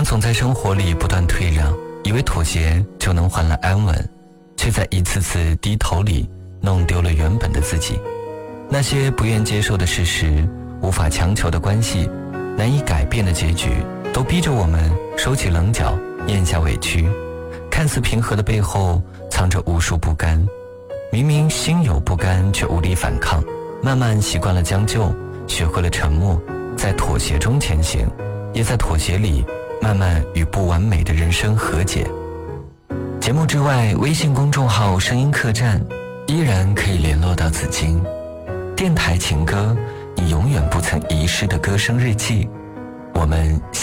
们总在生活里不断退让，以为妥协就能换来安稳，却在一次次低头里弄丢了原本的自己。那些不愿接受的事实，无法强求的关系，难以改变的结局，都逼着我们收起棱角，咽下委屈。看似平和的背后藏着无数不甘，明明心有不甘，却无力反抗。慢慢习惯了将就，学会了沉默，在妥协中前行，也在妥协里慢慢与不完美的人生和解。节目之外，微信公众号声音客栈依然可以联络到紫金。电台情歌，你永远不曾遗失的歌声日记。我们下